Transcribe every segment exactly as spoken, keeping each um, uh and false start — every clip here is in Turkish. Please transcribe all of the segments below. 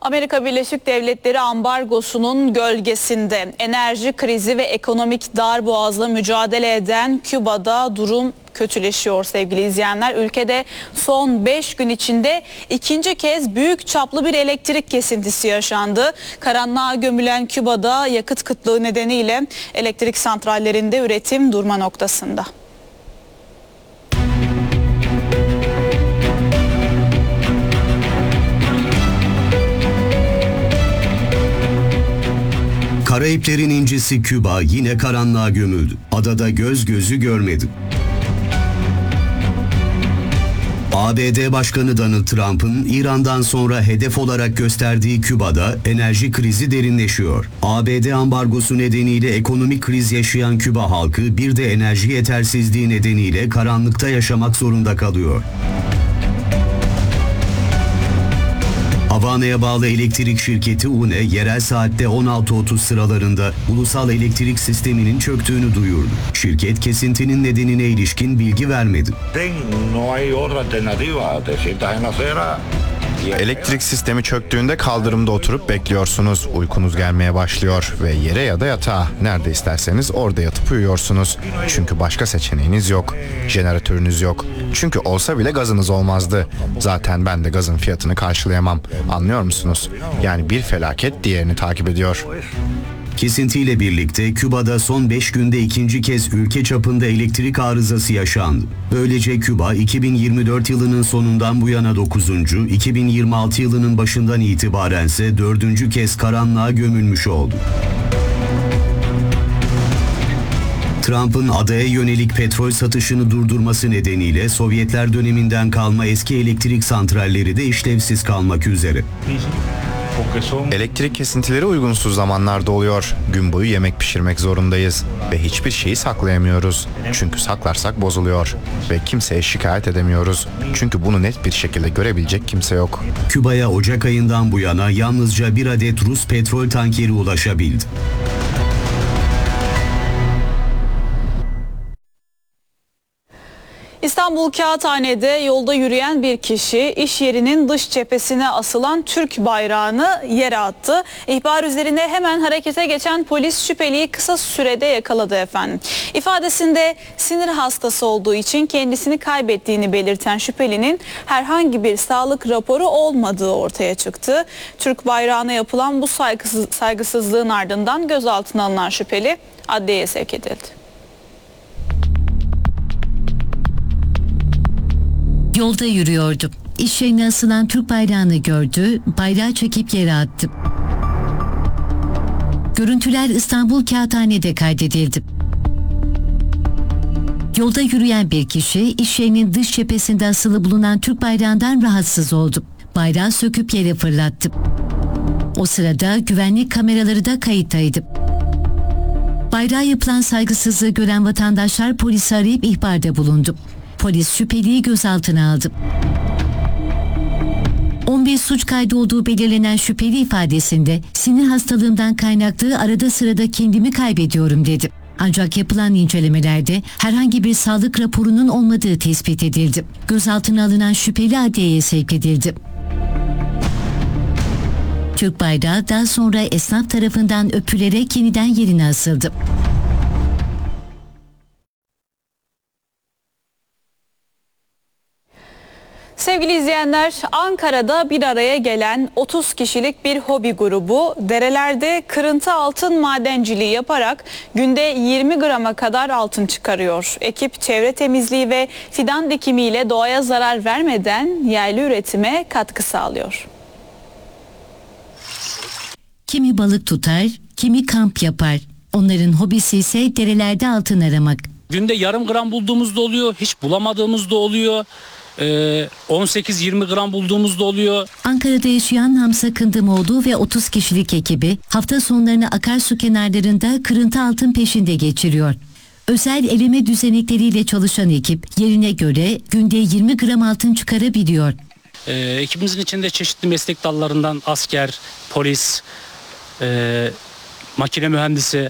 Amerika Birleşik Devletleri ambargosunun gölgesinde enerji krizi ve ekonomik darboğazla mücadele eden Küba'da durum kötüleşiyor sevgili izleyenler. Ülkede son beş gün içinde ikinci kez büyük çaplı bir elektrik kesintisi yaşandı. Karanlığa gömülen Küba'da yakıt kıtlığı nedeniyle elektrik santrallerinde üretim durma noktasında. Karayiplerin incisi Küba yine karanlığa gömüldü. Adada göz gözü görmedi. A B D Başkanı Donald Trump'ın İran'dan sonra hedef olarak gösterdiği Küba'da enerji krizi derinleşiyor. A B D ambargosu nedeniyle ekonomik kriz yaşayan Küba halkı bir de enerji yetersizliği nedeniyle karanlıkta yaşamak zorunda kalıyor. Havana'ya bağlı elektrik şirketi U N E, yerel saatte on altı otuz sıralarında ulusal elektrik sisteminin çöktüğünü duyurdu. Şirket kesintinin nedenine ilişkin bilgi vermedi. Elektrik sistemi çöktüğünde kaldırımda oturup bekliyorsunuz. Uykunuz gelmeye başlıyor ve yere ya da yatağa, nerede isterseniz orada yatıp uyuyorsunuz. Çünkü başka seçeneğiniz yok. Jeneratörünüz yok. Çünkü olsa bile gazınız olmazdı. Zaten ben de gazın fiyatını karşılayamam. Anlıyor musunuz? Yani bir felaket diğerini takip ediyor. Kesintiyle birlikte Küba'da son beş günde ikinci kez ülke çapında elektrik arızası yaşandı. Böylece Küba iki bin yirmi dört yılının sonundan bu yana dokuzuncu, iki bin yirmi altı yılının başından itibarense dördüncü kez karanlığa gömülmüş oldu. Trump'ın adaya yönelik petrol satışını durdurması nedeniyle Sovyetler döneminden kalma eski elektrik santralleri de işlevsiz kalmak üzere. Elektrik kesintileri uygunsuz zamanlarda oluyor. Gün boyu yemek pişirmek zorundayız ve hiçbir şeyi saklayamıyoruz. Çünkü saklarsak bozuluyor ve kimseye şikayet edemiyoruz. Çünkü bunu net bir şekilde görebilecek kimse yok. Küba'ya Ocak ayından bu yana yalnızca bir adet Rus petrol tankeri ulaşabildi. İstanbul Kağıthane'de yolda yürüyen bir kişi iş yerinin dış cephesine asılan Türk bayrağını yere attı. İhbar üzerine hemen harekete geçen polis şüpheliyi kısa sürede yakaladı efendim. İfadesinde sinir hastası olduğu için kendisini kaybettiğini belirten şüphelinin herhangi bir sağlık raporu olmadığı ortaya çıktı. Türk bayrağına yapılan bu saygısız, saygısızlığın ardından gözaltına alınan şüpheli adliyeye sevk edildi. Yolda yürüyordum. İş yerine asılan Türk bayrağını gördü, bayrağı çekip yere attı. Görüntüler İstanbul Kağıthane'de kaydedildi. Yolda yürüyen bir kişi iş yerinin dış cephesinde asılı bulunan Türk bayrağından rahatsız oldu. Bayrağı söküp yere fırlattı. O sırada güvenlik kameraları da kayıttaydı. Bayrağa yapılan saygısızlığı gören vatandaşlar polisi arayıp ihbarda bulundu. Polis şüpheliyi gözaltına aldı. on bir suç kaydı olduğu belirlenen şüpheli ifadesinde sinir hastalığımdan kaynaklı arada sırada kendimi kaybediyorum dedi. Ancak yapılan incelemelerde herhangi bir sağlık raporunun olmadığı tespit edildi. Gözaltına alınan şüpheli adliyeye sevk edildi. Türk bayrağı daha sonra esnaf tarafından öpülerek yeniden yerine asıldı. Sevgili izleyenler, Ankara'da bir araya gelen otuz kişilik bir hobi grubu derelerde kırıntı altın madenciliği yaparak günde yirmi grama kadar altın çıkarıyor. Ekip çevre temizliği ve fidan dikimiyle doğaya zarar vermeden yerli üretime katkı sağlıyor. Kimi balık tutar, kimi kamp yapar. Onların hobisi ise derelerde altın aramak. Günde yarım gram bulduğumuz da oluyor, hiç bulamadığımız da oluyor. on sekiz yirmi gram bulduğumuz da oluyor. Ankara'da yaşayan Hamza Kındımoğlu ve otuz kişilik ekibi hafta sonlarını akarsu kenarlarında kırıntı altın peşinde geçiriyor. Özel eleme düzenekleriyle çalışan ekip yerine göre günde yirmi gram altın çıkarabiliyor. Ee, ekibimizin içinde çeşitli meslek dallarından asker, polis, e, makine mühendisi,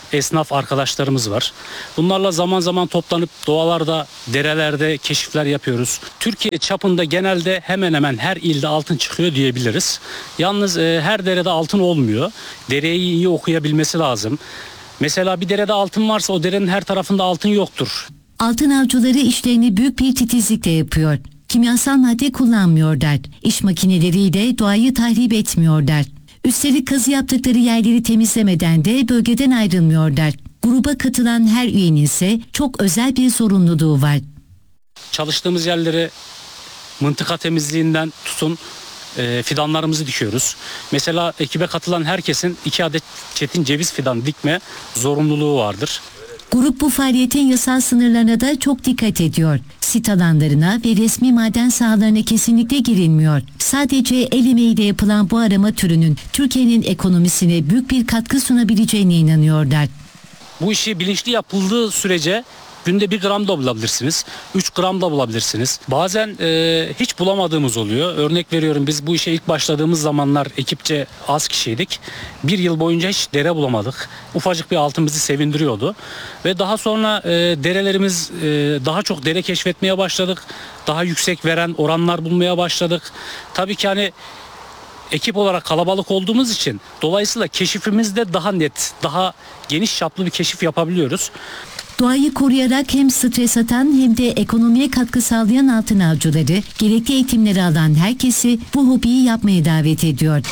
esnaf arkadaşlarımız var. Bunlarla zaman zaman toplanıp doğalarda, derelerde keşifler yapıyoruz. Türkiye çapında genelde hemen hemen her ilde altın çıkıyor diyebiliriz. Yalnız e, her derede altın olmuyor. Dereyi iyi okuyabilmesi lazım. Mesela bir derede altın varsa o derenin her tarafında altın yoktur. Altın avcıları işlerini büyük bir titizlikle yapıyor. Kimyasal madde kullanmıyorlar. İş makineleriyle doğayı tahrip etmiyorlar. Üstelik kazı yaptıkları yerleri temizlemeden de bölgeden ayrılmıyorlar. Gruba katılan her üyenin ise çok özel bir sorumluluğu var. Çalıştığımız yerleri mıntıka temizliğinden tutun e, fidanlarımızı dikiyoruz. Mesela ekibe katılan herkesin iki adet çetin ceviz fidan dikme zorunluluğu vardır. Grup bu faaliyetin yasal sınırlarına da çok dikkat ediyor. Sit alanlarına ve resmi maden sahalarına kesinlikle girilmiyor. Sadece el emeğiyle yapılan bu arama türünün Türkiye'nin ekonomisine büyük bir katkı sunabileceğine inanıyorlar. Bu işi bilinçli yapıldığı sürece günde bir gram da bulabilirsiniz. Üç gram da bulabilirsiniz. Bazen e, hiç bulamadığımız oluyor. Örnek veriyorum, biz bu işe ilk başladığımız zamanlar ekipçe az kişiydik. Bir yıl boyunca hiç dere bulamadık. Ufacık bir altın bizi sevindiriyordu. Ve daha sonra e, derelerimiz e, daha çok dere keşfetmeye başladık. Daha yüksek veren oranlar bulmaya başladık. Tabii ki hani ekip olarak kalabalık olduğumuz için dolayısıyla keşifimizde daha net, daha geniş çaplı bir keşif yapabiliyoruz. Doğayı koruyarak hem stres atan hem de ekonomiye katkı sağlayan altın avcıları gerekli eğitimleri alan herkesi bu hobiyi yapmaya davet ediyor.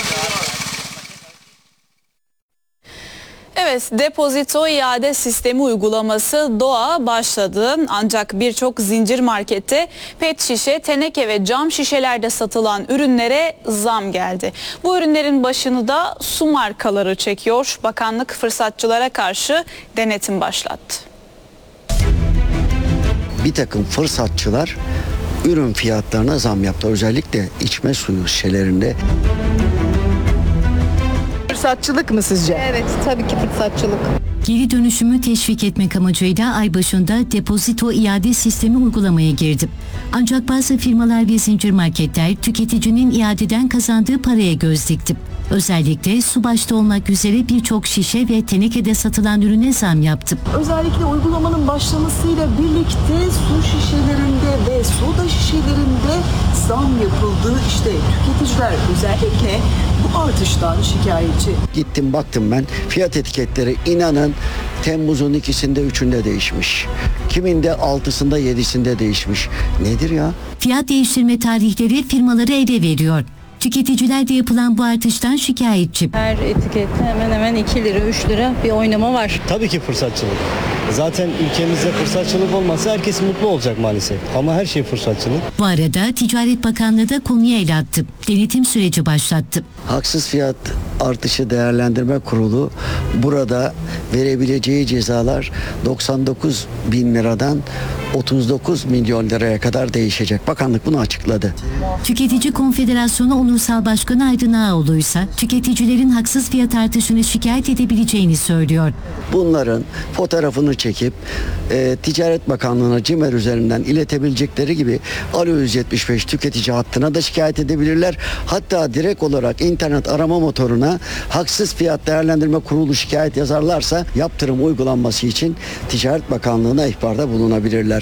Evet, depozito iade sistemi uygulaması Doğa başladı. Ancak birçok zincir markette pet şişe, teneke ve cam şişelerde satılan ürünlere zam geldi. Bu ürünlerin başını da su markaları çekiyor. Bakanlık fırsatçılara karşı denetim başlattı. Bir takım fırsatçılar ürün fiyatlarına zam yaptı. Özellikle içme suyu şişelerinde. Fırsatçılık mı sizce? Evet, tabii ki fırsatçılık. Geri dönüşümü teşvik etmek amacıyla ay başında depozito iade sistemi uygulamaya girdi. Ancak bazı firmalar ve zincir marketler tüketicinin iadeden kazandığı paraya göz dikti. Özellikle su başta olmak üzere birçok şişe ve tenekede satılan ürüne zam yaptı. Özellikle uygulamanın başlamasıyla birlikte su şişelerinde ve soda şişelerinde zam yapıldı. İşte tüketiciler özellikle bu artıştan şikayetçi. Gittim baktım ben, fiyat etiketleri inanın Temmuz'un ikisinde üçünde değişmiş. Kiminde altısında yedisinde değişmiş. Nedir ya? Fiyat değiştirme tarihleri firmaları ele veriyor. Tüketiciler de yapılan bu artıştan şikayetçi. Her etikette hemen hemen iki lira, üç lira bir oynama var. Tabii ki fırsatçılık. Zaten ülkemizde fırsatçılık olmasa herkes mutlu olacak maalesef. Ama her şey fırsatçılık. Bu arada Ticaret Bakanlığı da konuya el attı. Denetim süreci başlattı. Haksız fiyat artışı değerlendirme kurulu burada verebileceği cezalar doksan dokuz bin liradan otuz dokuz milyon liraya kadar değişecek. Bakanlık bunu açıkladı. Tüketici Konfederasyonu Onursal Başkanı Aydın Ağoğlu ise tüketicilerin haksız fiyat artışını şikayet edebileceğini söylüyor. Bunların fotoğrafını çekip e, Ticaret Bakanlığı'na CİMER üzerinden iletebilecekleri gibi Alo yüz yetmiş beş tüketici hattına da şikayet edebilirler. Hatta direkt olarak internet arama motoruna haksız fiyat değerlendirme kurulu şikayet yazarlarsa yaptırım uygulanması için Ticaret Bakanlığı'na ihbarda bulunabilirler.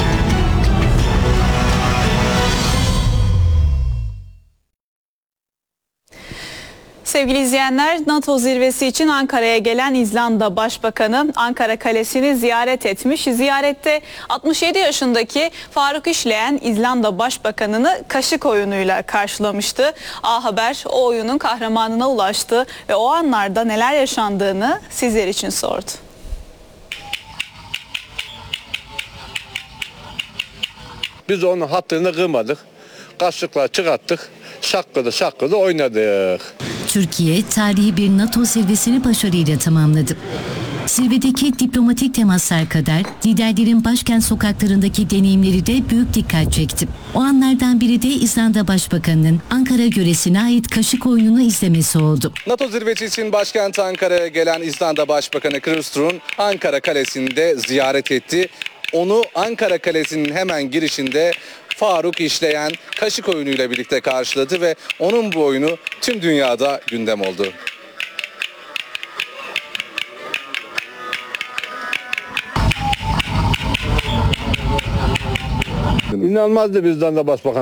Sevgili izleyenler, NATO zirvesi için Ankara'ya gelen İzlanda Başbakanı Ankara Kalesi'ni ziyaret etmiş. Ziyarette altmış yedi yaşındaki Faruk İşleyen İzlanda Başbakanı'nı kaşık oyunuyla karşılamıştı. A Haber o oyunun kahramanına ulaştı ve o anlarda neler yaşandığını sizler için sordu. Biz onun hattını kırmadık. Kaşıkla çıkarttık. Şakkıdı şakkıdı oynadık. Türkiye tarihi bir NATO zirvesini başarıyla tamamladı. Zirvedeki diplomatik temaslar kadar liderlerin başkent sokaklarındaki deneyimleri de büyük dikkat çekti. O anlardan biri de İzlanda Başbakanı'nın Ankara yöresine ait kaşık oyununu izlemesi oldu. NATO zirvesi için başkent Ankara'ya gelen İzlanda Başbakanı Kristrún Ankara Kalesi'nde ziyaret etti. Onu Ankara Kalesi'nin hemen girişinde Faruk İşleyen kaşık oyunuyla birlikte karşıladı ve onun bu oyunu tüm dünyada gündem oldu. İnanmazdı bizden de başbakan.